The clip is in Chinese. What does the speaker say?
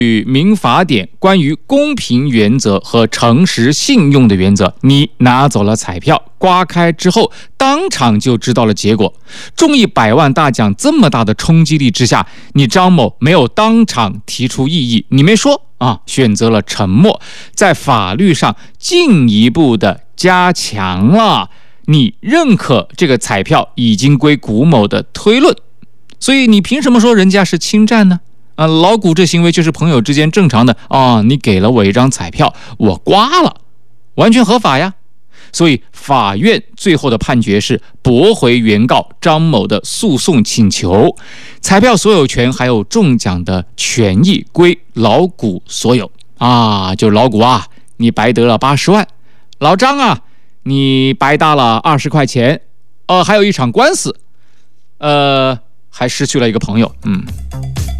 民法典关于公平原则和诚实信用的原则，你拿走了彩票，刮开之后当场就知道了结果。中一100万大奖这么大的冲击力之下，你张某没有当场提出异议，你没说啊，选择了沉默，在法律上进一步的加强了你认可这个彩票已经归古某的推论。所以你凭什么说人家是侵占呢？老古这行为就是朋友之间正常的你给了我一张彩票，我刮了，完全合法呀。所以法院最后的判决是驳回原告张某的诉讼请求，彩票所有权还有中奖的权益归老古所有就老古你白得了80万，老张你白搭了20块钱，还有一场官司，还失去了一个朋友。